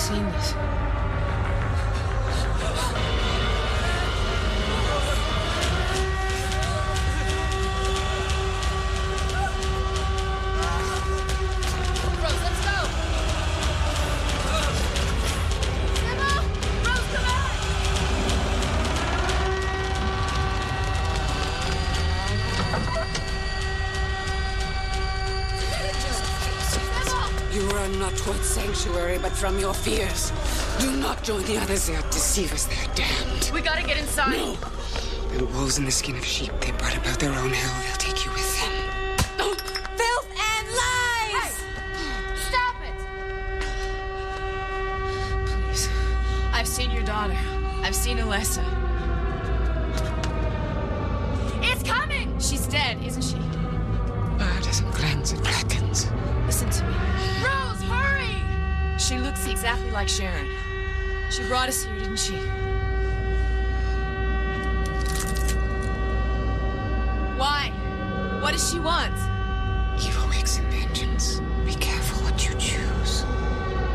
seen this. Rose, let's go! Emma! Rose, come on! You run not towards sanctuary, but from your fears. Do not join the others. They are deceivers. They are damned. We gotta get inside. No. Little wolves in the skin of sheep. They brought about their own hell. They'll take you with them. Filth and lies! Hey! Stop it! Please. I've seen your daughter. I've seen Alessa. It's coming! She's dead, isn't she? Fire doesn't cleanse, it blackens. Listen to me. Rose, hurry! She looks exactly like Sharon. She brought us here, didn't she? Why? What does she want? Evil wakes in vengeance.